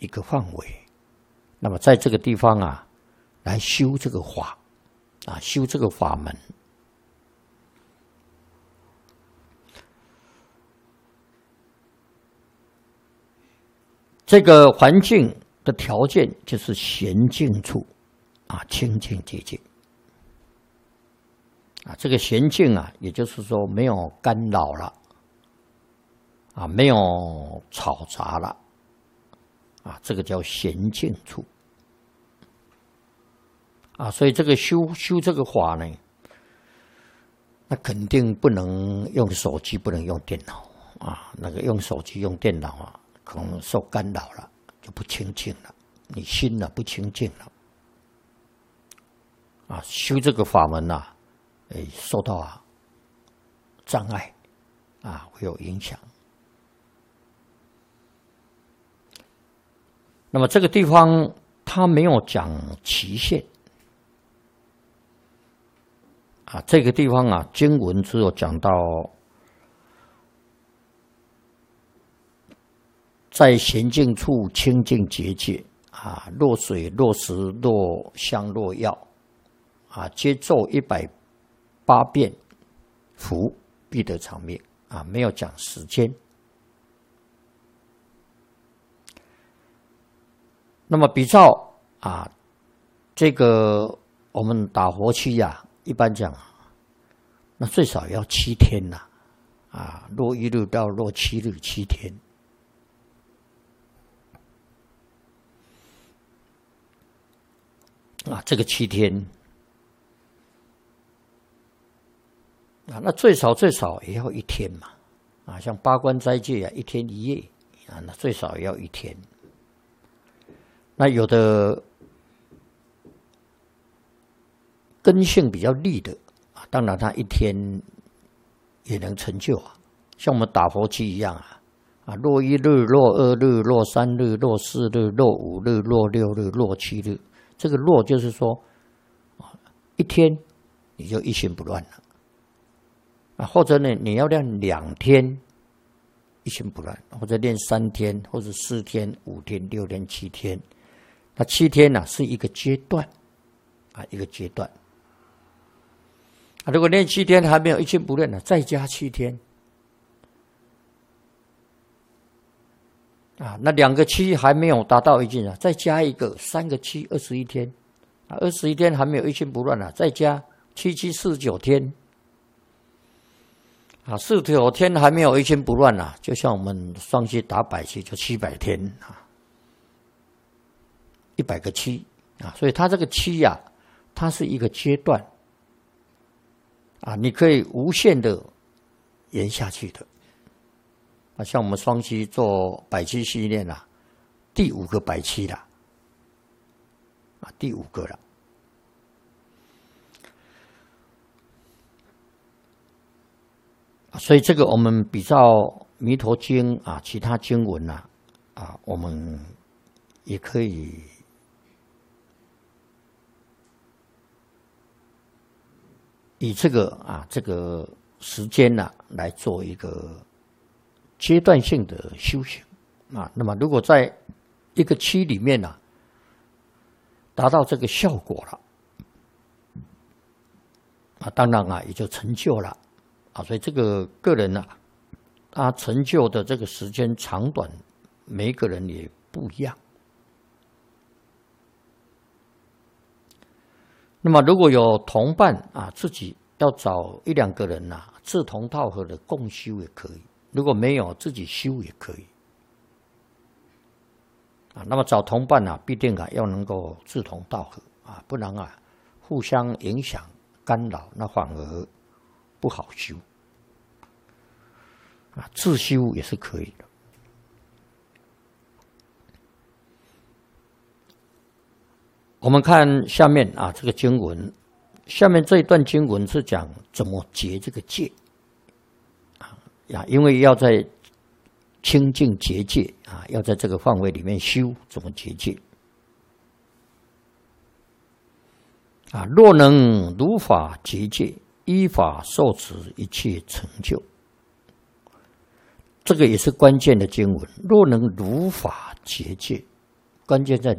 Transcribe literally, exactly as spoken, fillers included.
一个范围。那么在这个地方啊，来修这个法啊，修这个法门。这个环境的条件就是闲静处啊，清净洁净啊。这个闲静啊，也就是说没有干扰了啊，没有吵杂了啊，这个叫闲静处啊。所以这个修修这个法呢，那肯定不能用手机，不能用电脑啊。那个用手机用电脑啊，可能受干扰了，就不清净了，你心呢不清净了，啊，修这个法门呐、啊，哎，受到啊障碍，啊，会有影响。那么这个地方他没有讲期限，啊，这个地方啊，经文只有讲到。在闲静处清净结界啊，若水若石若香若药啊，皆咒一百八遍符，必得长命啊，没有讲时间。那么比照啊，这个我们打佛七呀、啊，一般讲，那最少要七天呐、啊，啊，若一日到若七日，七天。啊，这个七天啊，那最少最少也要一天嘛，啊，像八关斋戒啊，一天一夜啊，那最少也要一天。那有的根性比较利的啊，当然他一天也能成就啊，像我们打佛七一样啊，啊，若一日、若二日、若三日、若四日、若五日、若六日、若七日。这个若就是说，一天你就一心不乱了啊，或者呢你要练两天一心不乱，或者练三天，或者四天、五天、六天、七天。那七天呢、啊、是一个阶段啊，一个阶段。啊，如果练七天还没有一心不乱呢，再加七天啊，那两个七还没有达到一境啊，再加一个三个七，二十一天啊，二十一天还没有一心不乱啊，再加七七四十九天啊，四十九天还没有一心不乱啊，就像我们双七打百七就七百天啊，一百个七啊，所以它这个七呀、啊，它是一个阶段啊，你可以无限的延下去的。啊，像我们双七做百七系列啦，第五个百七啦，啊，第五个了。所以这个我们比照《弥陀经》啊，其他经文呐、啊，啊，我们也可以以这个啊这个时间呐、啊、来做一个阶段性的修行啊。那么如果在一个期里面呢、啊，达到这个效果了，啊，当然啊也就成就了啊。所以这个个人啊，他成就的这个时间长短，每一个人也不一样。那么如果有同伴啊，自己要找一两个人呐、啊，志同道合的共修也可以。如果没有，自己修也可以。啊，那么找同伴啊，必定啊要能够志同道合啊，不然啊互相影响干扰，那反而不好修。啊，自修也是可以的。我们看下面啊，这个经文，下面这一段经文是讲怎么结这个戒啊呀，因为要在清净结戒啊，要在这个范围里面修，怎么结戒啊？若能如法结戒，依法受持，一切成就。这个也是关键的经文。若能如法结戒关键在